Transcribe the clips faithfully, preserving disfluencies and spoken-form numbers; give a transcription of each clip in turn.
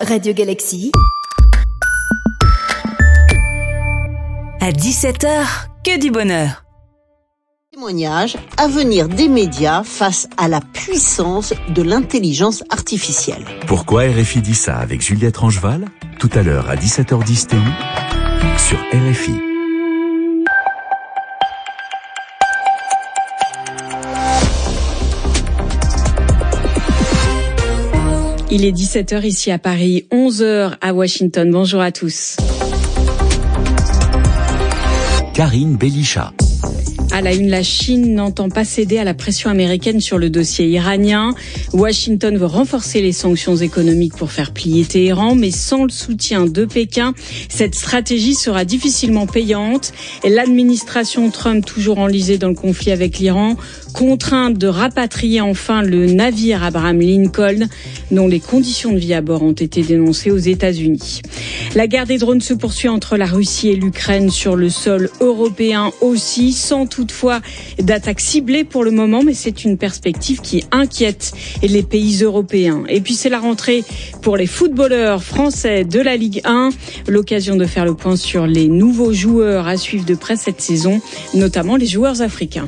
Radio Galaxy. À dix-sept heures, que du bonheur. Témoignage, avenir des médias face à la puissance de l'intelligence artificielle. Pourquoi R F I dit ça avec Juliette Rangeval? Tout à l'heure à dix-sept heures dix T U sur R F I. Il est dix-sept heures ici à Paris, onze heures à Washington. Bonjour à tous. Karine Belisha. À la une, la Chine n'entend pas céder à la pression américaine sur le dossier iranien. Washington veut renforcer les sanctions économiques pour faire plier Téhéran, mais sans le soutien de Pékin, cette stratégie sera difficilement payante. Et l'administration Trump, toujours enlisée dans le conflit avec l'Iran, contrainte de rapatrier enfin le navire Abraham Lincoln, dont les conditions de vie à bord ont été dénoncées aux États-Unis. La guerre des drones se poursuit entre la Russie et l'Ukraine sur le sol européen aussi, sans toutefois d'attaques ciblées pour le moment, mais c'est une perspective qui inquiète les pays européens. Et puis c'est la rentrée pour les footballeurs français de la Ligue un, l'occasion de faire le point sur les nouveaux joueurs à suivre de près cette saison, notamment les joueurs africains.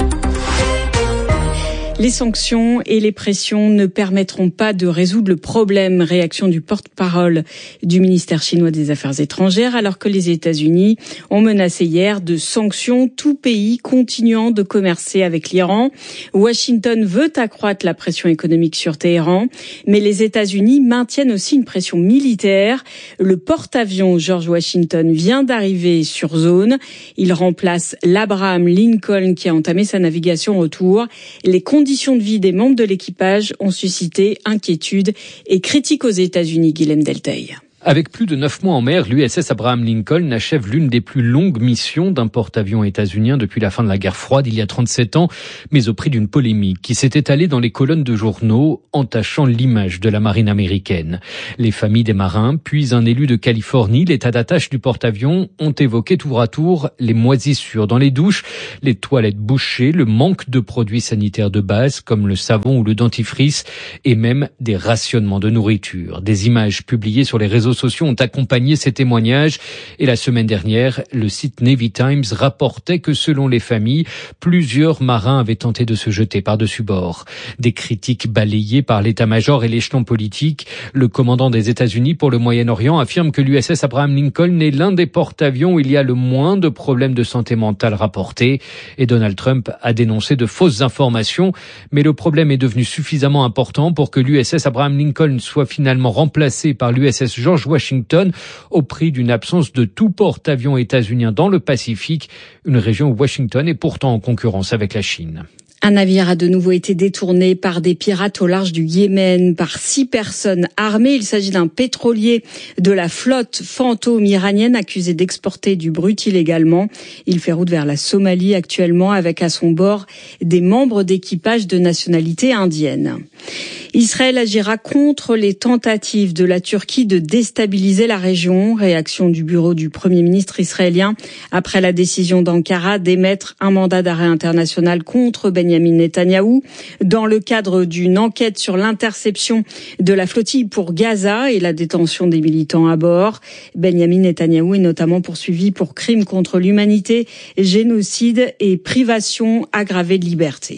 Les sanctions et les pressions ne permettront pas de résoudre le problème. Réaction du porte-parole du ministère chinois des Affaires étrangères, alors que les États-Unis ont menacé hier de sanctions, tout pays continuant de commercer avec l'Iran. Washington veut accroître la pression économique sur Téhéran, mais les États-Unis maintiennent aussi une pression militaire. Le porte-avions George Washington vient d'arriver sur zone. Il remplace l'Abraham Lincoln qui a entamé sa navigation retour. Les Les conditions de vie des membres de l'équipage ont suscité inquiétude et critiques aux États-Unis. Guilhem Delteil. Avec plus de neuf mois en mer, l'U S S Abraham Lincoln achève l'une des plus longues missions d'un porte-avions états-unien depuis la fin de la guerre froide il y a trente-sept ans, mais au prix d'une polémique qui s'est étalée dans les colonnes de journaux, entachant l'image de la marine américaine. Les familles des marins, puis un élu de Californie, l'état d'attache du porte-avions, ont évoqué tour à tour les moisissures dans les douches, les toilettes bouchées, le manque de produits sanitaires de base comme le savon ou le dentifrice, et même des rationnements de nourriture. Des images publiées sur les réseaux sociaux ont accompagné ces témoignages et la semaine dernière, le site Navy Times rapportait que selon les familles, plusieurs marins avaient tenté de se jeter par-dessus bord. Des critiques balayées par l'état-major et l'échelon politique, le commandant des États-Unis pour le Moyen-Orient affirme que l'U S S Abraham Lincoln est l'un des porte-avions où il y a le moins de problèmes de santé mentale rapportés et Donald Trump a dénoncé de fausses informations, mais le problème est devenu suffisamment important pour que l'U S S Abraham Lincoln soit finalement remplacé par l'U S S George Washington au prix d'une absence de tout porte-avions états-unien dans le Pacifique, une région où Washington est pourtant en concurrence avec la Chine. Un navire a de nouveau été détourné par des pirates au large du Yémen par six personnes armées. Il s'agit d'un pétrolier de la flotte fantôme iranienne accusé d'exporter du brut illégalement. Il fait route vers la Somalie actuellement avec à son bord des membres d'équipage de nationalité indienne. Israël agira contre les tentatives de la Turquie de déstabiliser la région. Réaction du bureau du Premier ministre israélien après la décision d'Ankara d'émettre un mandat d'arrêt international contre Benjamin Netanyahou dans le cadre d'une enquête sur l'interception de la flottille pour Gaza et la détention des militants à bord. Benjamin Netanyahou est notamment poursuivi pour crimes contre l'humanité, génocide et privation aggravée de liberté.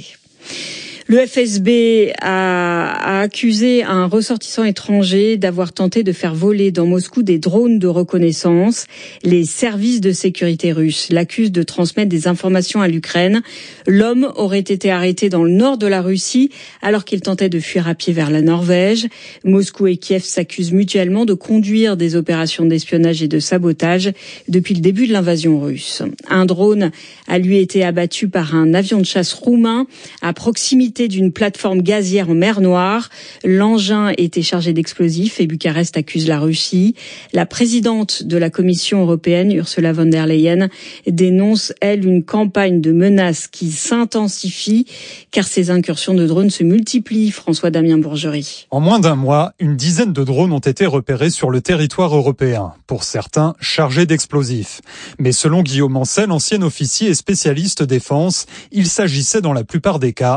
Le F S B a, a accusé un ressortissant étranger d'avoir tenté de faire voler dans Moscou des drones de reconnaissance. Les services de sécurité russes l'accusent de transmettre des informations à l'Ukraine. L'homme aurait été arrêté dans le nord de la Russie alors qu'il tentait de fuir à pied vers la Norvège. Moscou et Kiev s'accusent mutuellement de conduire des opérations d'espionnage et de sabotage depuis le début de l'invasion russe. Un drone a lui été abattu par un avion de chasse roumain à proximité d'une plateforme gazière en mer Noire. L'engin était chargé d'explosifs et Bucarest accuse la Russie. La présidente de la Commission européenne, Ursula von der Leyen, dénonce, elle, une campagne de menaces qui s'intensifie car ces incursions de drones se multiplient. François-Damien Bourgerie. En moins d'un mois, une dizaine de drones ont été repérés sur le territoire européen, pour certains chargés d'explosifs. Mais selon Guillaume Ancel, ancien officier et spécialiste défense, il s'agissait dans la plupart des cas d'appareils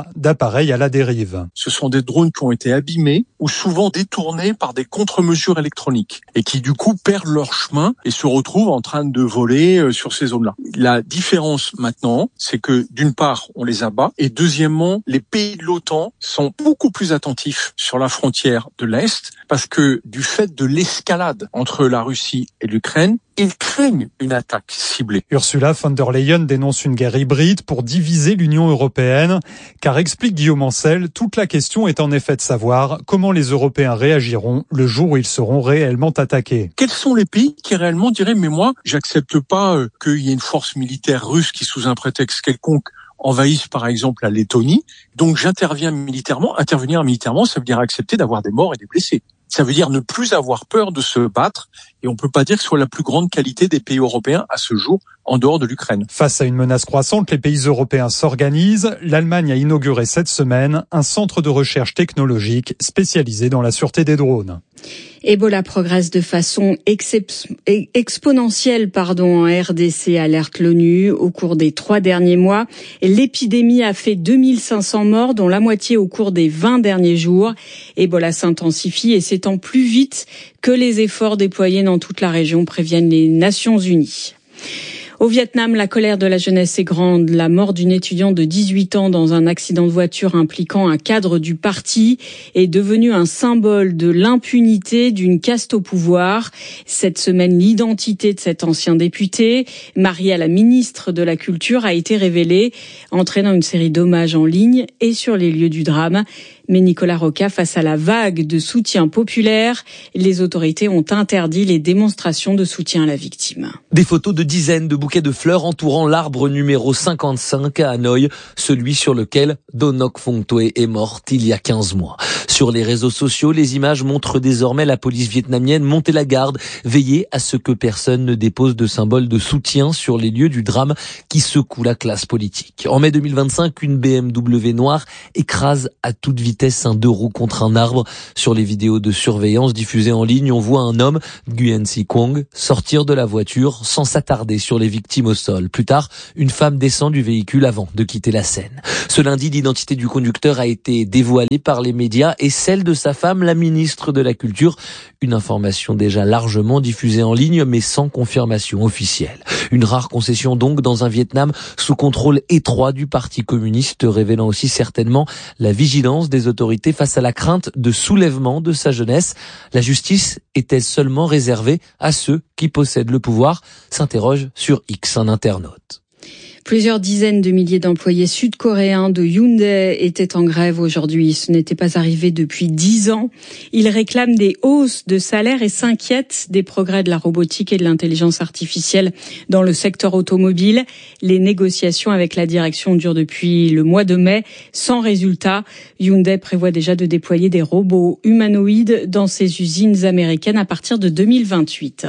appareils à la dérive. Ce sont des drones qui ont été abîmés ou souvent détournés par des contre-mesures électroniques et qui du coup perdent leur chemin et se retrouvent en train de voler sur ces zones-là. La différence maintenant, c'est que d'une part, on les abat et deuxièmement, les pays de l'OTAN sont beaucoup plus attentifs sur la frontière de l'Est parce que du fait de l'escalade entre la Russie et l'Ukraine, ils craignent une attaque ciblée. Ursula von der Leyen dénonce une guerre hybride pour diviser l'Union européenne, car explique Guillaume Ancel, toute la question est en effet de savoir comment les Européens réagiront le jour où ils seront réellement attaqués. Quels sont les pays qui réellement diraient « mais moi, j'accepte pas euh, qu'il y ait une force militaire russe qui, sous un prétexte quelconque, envahissent par exemple la Lettonie, donc j'interviens militairement. Intervenir militairement, ça veut dire accepter d'avoir des morts et des blessés. Ça veut dire ne plus avoir peur de se battre, et on peut pas dire que ce soit la plus grande qualité des pays européens à ce jour, en dehors de l'Ukraine. Face à une menace croissante, les pays européens s'organisent. L'Allemagne a inauguré cette semaine un centre de recherche technologique spécialisé dans la sûreté des drones. Ebola progresse de façon excep- exponentielle pardon, en R D C, alerte l'ONU. Au cours des trois derniers mois, l'épidémie a fait deux mille cinq cents morts, dont la moitié au cours des vingt derniers jours. Ebola s'intensifie et s'étend plus vite que les efforts déployés dans toute la région, préviennent les Nations Unies. Au Vietnam, la colère de la jeunesse est grande. La mort d'une étudiante de dix-huit ans dans un accident de voiture impliquant un cadre du parti est devenue un symbole de l'impunité d'une caste au pouvoir. Cette semaine, l'identité de cet ancien député, marié à la ministre de la Culture, a été révélée, entraînant une série d'hommages en ligne et sur les lieux du drame. Mais Nicolas Roca, face à la vague de soutien populaire, les autorités ont interdit les démonstrations de soutien à la victime. Des photos de dizaines de bouquets de fleurs entourant l'arbre numéro cinquante-cinq à Hanoï, celui sur lequel Donok Phong Thuê est morte il y a quinze mois. Sur les réseaux sociaux, les images montrent désormais la police vietnamienne monter la garde, veiller à ce que personne ne dépose de symboles de soutien sur les lieux du drame qui secoue la classe politique. En mai deux mille vingt-cinq, une B M W noire écrase à toute vitesse un deux roues contre un arbre. Sur les vidéos de surveillance diffusées en ligne, on voit un homme, Nguyen Si Quong, sortir de la voiture sans s'attarder sur les victimes au sol. Plus tard, une femme descend du véhicule avant de quitter la scène. Ce lundi, l'identité du conducteur a été dévoilée par les médias et celle de sa femme, la ministre de la Culture. Une information déjà largement diffusée en ligne, mais sans confirmation officielle. Une rare concession donc dans un Vietnam sous contrôle étroit du Parti communiste, révélant aussi certainement la vigilance des autorités face à la crainte de soulèvement de sa jeunesse. La justice est-elle seulement réservée à ceux qui possèdent le pouvoir ? S'interroge sur X un internaute. Plusieurs dizaines de milliers d'employés sud-coréens de Hyundai étaient en grève aujourd'hui. Ce n'était pas arrivé depuis dix ans. Ils réclament des hausses de salaire et s'inquiètent des progrès de la robotique et de l'intelligence artificielle dans le secteur automobile. Les négociations avec la direction durent depuis le mois de mai, sans résultat. Hyundai prévoit déjà de déployer des robots humanoïdes dans ses usines américaines à partir de deux mille vingt-huit.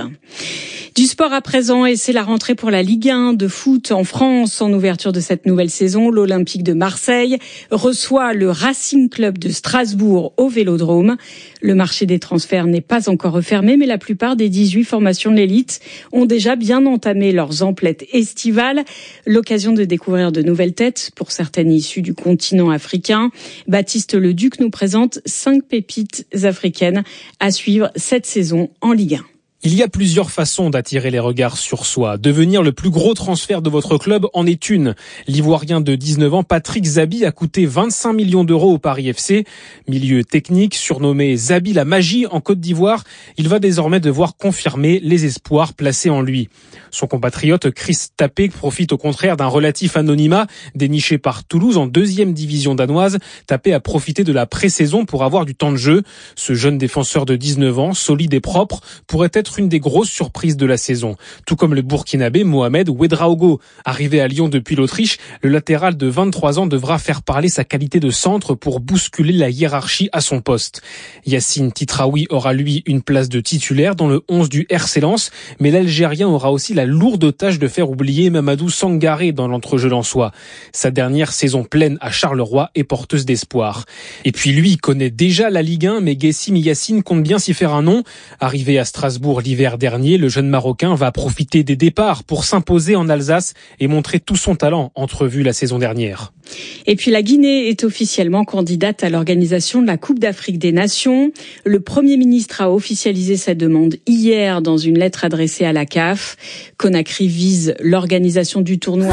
Du sport à présent, et c'est la rentrée pour la Ligue un de foot en France. En ouverture de cette nouvelle saison, l'Olympique de Marseille reçoit le Racing Club de Strasbourg au Vélodrome. Le marché des transferts n'est pas encore refermé, mais la plupart des dix-huit formations de l'élite ont déjà bien entamé leurs emplettes estivales. L'occasion de découvrir de nouvelles têtes, pour certaines issues du continent africain. Baptiste Leduc nous présente cinq pépites africaines à suivre cette saison en Ligue un. Il y a plusieurs façons d'attirer les regards sur soi. Devenir le plus gros transfert de votre club en est une. L'Ivoirien de dix-neuf ans, Patrick Zabi, a coûté vingt-cinq millions d'euros au Paris F C. Milieu technique, surnommé Zabi la magie en Côte d'Ivoire, il va désormais devoir confirmer les espoirs placés en lui. Son compatriote Chris Tapé profite au contraire d'un relatif anonymat déniché par Toulouse en deuxième division danoise. Tapé a profité de la pré-saison pour avoir du temps de jeu. Ce jeune défenseur de dix-neuf ans, solide et propre, pourrait être une des grosses surprises de la saison. Tout comme le Burkinabé Mohamed Ouedraogo. Arrivé à Lyon depuis l'Autriche, le latéral de vingt-trois ans devra faire parler sa qualité de centre pour bousculer la hiérarchie à son poste. Yacine Titraoui aura lui une place de titulaire dans le onze du R C Lens, mais l'Algérien aura aussi la lourde tâche de faire oublier Mamadou Sangaré dans l'entrejeu lensois. Sa dernière saison pleine à Charleroi est porteuse d'espoir. Et puis lui connaît déjà la Ligue un, mais Guessim Yacine compte bien s'y faire un nom. Arrivé à Strasbourg pour l'hiver dernier, le jeune Marocain va profiter des départs pour s'imposer en Alsace et montrer tout son talent entrevu la saison dernière. Et puis la Guinée est officiellement candidate à l'organisation de la Coupe d'Afrique des Nations. Le Premier ministre a officialisé sa demande hier dans une lettre adressée à la C A F. Conakry vise l'organisation du tournoi